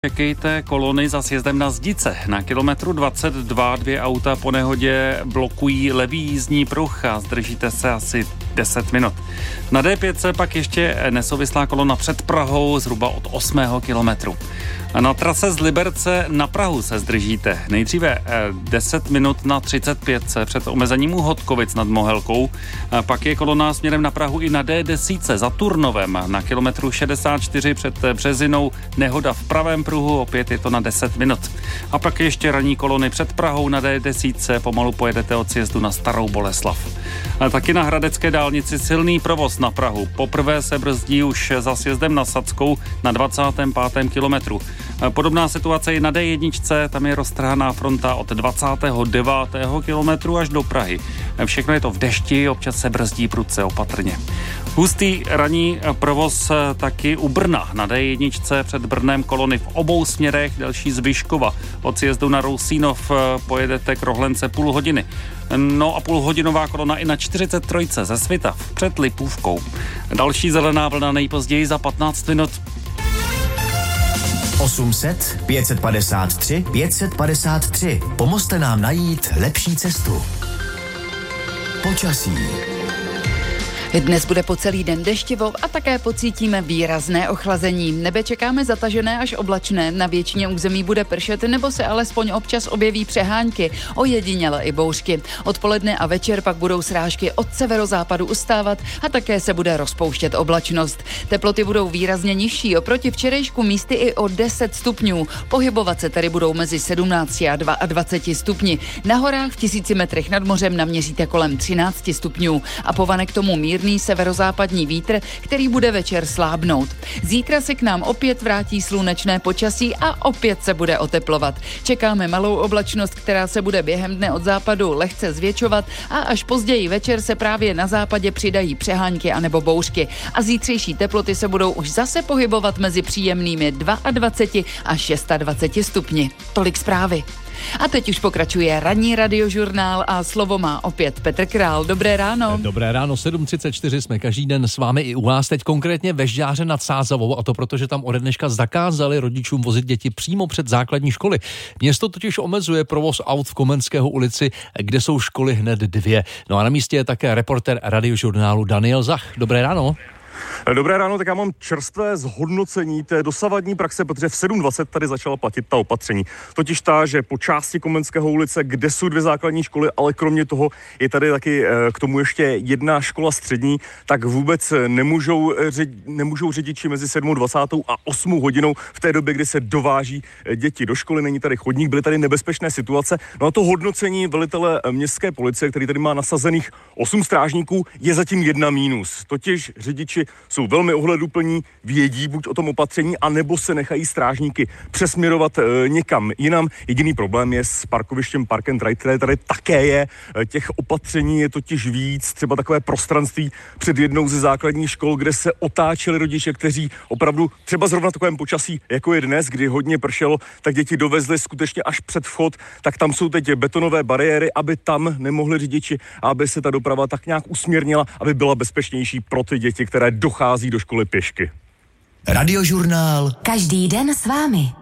Čekejte kolony za sjezdem na Zdice. Na kilometru 22 2 auta po nehodě blokují levý jízdní pruh a zdržíte se asi 10 minut. Na D5 pak ještě nesouvislá kolona před Prahou zhruba od 8. kilometru. Na trase z Liberce na Prahu se zdržíte. Nejdříve 10 minut na 35 před omezením u Hodkovic nad Mohelkou. Pak je kolona směrem na Prahu i na D10 za Turnovem. Na kilometru 64 před Březinou nehoda v pravém pruhu, opět je to na 10 minut. A pak ještě ranní kolony před Prahou na D10, pomalu pojedete od sjezdu na Starou Boleslav. A taky na hradecké dálnici silný provoz na Prahu. Poprvé se brzdí už za sjezdem na Sadskou na 25. kilometru. Podobná situace je na D1, tam je roztrhaná fronta od 29. kilometru až do Prahy. Všechno je to v dešti, občas se brzdí prudce opatrně. Hustý ranní provoz taky u Brna. Na D1 před Brnem kolony v obou směrech, delší z Vyškova. Od sjezdu na Rousínov pojedete k Rohlence půl hodiny. No a půlhodinová kolona i na 43 ze Svitav před Lipůvkou. Další zelená vlna nejpozději za 15 minut. 800 553 553. Pomozte nám najít lepší cestu. Počasí. Dnes bude po celý den deštivo a také pocítíme výrazné ochlazení. Nebe čekáme zatažené až oblačné, na většině území bude pršet nebo se alespoň občas objeví přehánky, ojediněle i bouřky. Odpoledne a večer pak budou srážky od severozápadu ustávat a také se bude rozpouštět oblačnost. Teploty budou výrazně nižší, oproti včerejšku místy i o 10 stupňů. Pohybovat se tedy budou mezi 17 a 22 stupni. Na horách v 1000 metrech nad mořem naměříte kolem 13 stupňů a povane k tomu mírný severozápadní vítr, který bude večer slábnout. Zítra se k nám opět vrátí slunečné počasí a opět se bude oteplovat. Čekáme malou oblačnost, která se bude během dne od západu lehce zvětšovat a až později večer se právě na západě přidají přehánky anebo bouřky. A zítřejší teploty se budou už zase pohybovat mezi příjemnými 22 a 26 stupni. Tolik zprávy. A teď už pokračuje ranní radiožurnál a slovo má opět Petr Král. Dobré ráno. Dobré ráno, 7:34, jsme každý den s vámi i u vás, teď konkrétně ve Žďáře nad Sázavou, a to protože tam ode dneška zakázali rodičům vozit děti přímo před základní školy. Město totiž omezuje provoz aut v Komenského ulici, kde jsou školy hned 2. No a na místě je také reportér radiožurnálu Daniel Zach. Dobré ráno. Dobré ráno, tak já mám čerstvé zhodnocení té dosavadní praxe, protože v 7:20 tady začala platit ta opatření. Totiž ta, že po části Komenského ulice, kde jsou 2 základní školy, ale kromě toho je tady taky k tomu ještě jedna škola střední, tak vůbec nemůžou řidiči mezi 7:20 a 8 hodinou v té době, kdy se dováží děti do školy, není tady chodník, byly tady nebezpečné situace. No a to hodnocení velitele městské policie, který tady má nasazených 8 strážníků, je zatím 1 mínus. Totiž řidiči jsou velmi ohleduplní, vědí buď o tom opatření, anebo se nechají strážníky přesměrovat někam jinam. Jediný problém je s parkovištěm Park and Ride, které tady také je. Těch opatření je totiž víc, třeba takové prostranství před jednou ze základních škol, kde se otáčeli rodiče, kteří opravdu třeba zrovna v takovém počasí, jako je dnes, kdy hodně pršelo, tak děti dovezli skutečně až před vchod, tak tam jsou teď betonové bariéry, aby tam nemohli řidiči, aby se ta doprava tak nějak usměrnila, aby byla bezpečnější pro ty děti, které dochází do školy pěšky. Radiožurnál. Každý den s vámi.